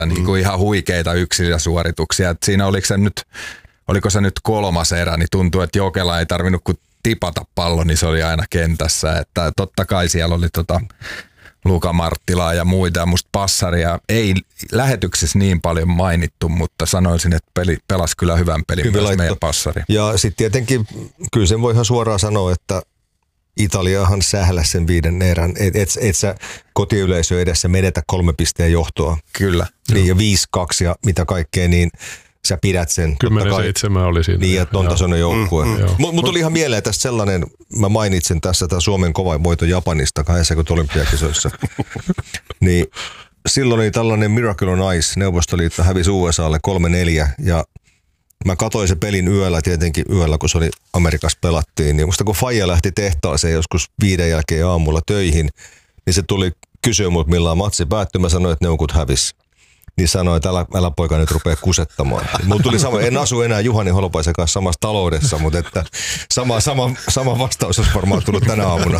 niin kuin ihan huikeita yksilösuorituksia. Et siinä oliko se nyt 3. erä, niin tuntui, että Jokela ei tarvinnut kuin tipata pallo, niin se oli aina kentässä. Että totta kai siellä oli Luka Marttilaa ja muita, ja musta passaria ei lähetyksessä niin paljon mainittu, mutta sanoisin, että pelasi kyllä hyvän pelin myös meidän passari. Ja sitten tietenkin, kyllä sen voi ihan suoraan sanoa, että Italiahan sähläsi sen 5. erän, et sä kotiyleisö edessä menetä 3 pisteen johtoa. Kyllä. Niin, ja 5-2 ja mitä kaikkea, niin sä pidät sen. 10-7 oli siinä. Niin, että on tasoinen joukkue. Mut tuli ihan mieleen tästä sellainen, mä mainitsin tässä tämä Suomen kova voito Japanista 80 olympiakisoissa. Niin silloin oli tällainen Miracle on Ice, Neuvostoliitto hävisi USAlle 3-4 ja mä katsoin se pelin tietenkin yöllä, kun se oli Amerikassa pelattiin. Niin musta kun Faija lähti tehtaaseen joskus 5 jälkeen aamulla töihin, niin se tuli kysyä mut milloin matsi päättyi. Mä sanoin, että Neukut hävisi. Niin sanoi, että älä poika nyt rupea kusettamaan. Mulla tuli en asu enää Juhani Holopaisen kanssa samassa taloudessa, mutta että sama vastaus olisi varmaan tullut tänä aamuna.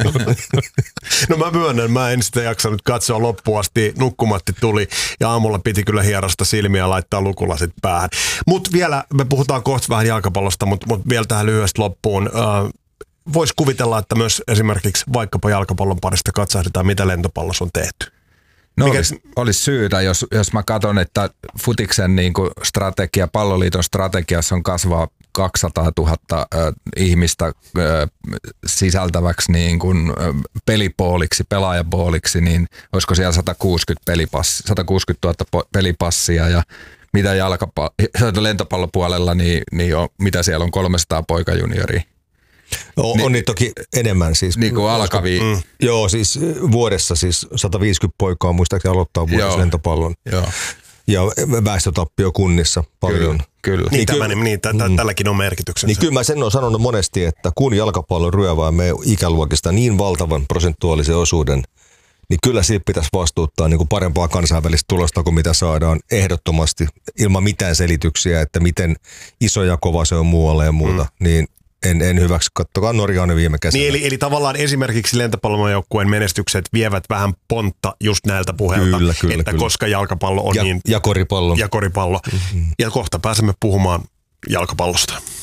No mä myönnän, mä en sitä jaksanut katsoa loppuun asti. Nukkumatti tuli ja aamulla piti kyllä hierasta silmiä ja laittaa lukulasit päähän. Mutta vielä, me puhutaan kohta vähän jalkapallosta, mutta vielä tähän lyhyesti loppuun. Voisi kuvitella, että myös esimerkiksi vaikkapa jalkapallon parista katsahdetaan, mitä lentopallossa on tehty. No olisi syytä, jos mä katson, että futiksen niin kuin strategia, palloliiton strategiassa on kasvaa 200 000 ihmista sisältäväksi niin kuin pelipooliksi, pelaajapooliksi, niin olisiko siellä 160 000 pelipassia ja mitä lentopallopuolella, niin mitä siellä on 300 poikajunioria. On niitä toki enemmän siis. Niin kuin alkavia. Joo, siis vuodessa siis 150 poikaa muistaakseni aloittaa vuodessa lentopallon. Joo. Ja väestötappio kunnissa paljon. Kyllä. Tälläkin on merkityksensä. Niin kyllä mä sen olen sanonut monesti, että kun jalkapallo ryövää meidän ikäluokista niin valtavan prosentuaalisen osuuden, niin kyllä siitä pitäisi vastuuttaa niin kuin parempaa kansainvälistä tulosta kuin mitä saadaan ehdottomasti ilman mitään selityksiä, että miten iso ja kova se on muualla ja muuta. Niin en hyväksy. Kattokaa Norjaan viime kesänä. Niin, eli tavallaan esimerkiksi lentopallojoukkueen menestykset vievät vähän pontta just näiltä puheilta, että koska jalkapallo on ja koripallo. Ja koripallo. Ja kohta pääsemme puhumaan jalkapallosta.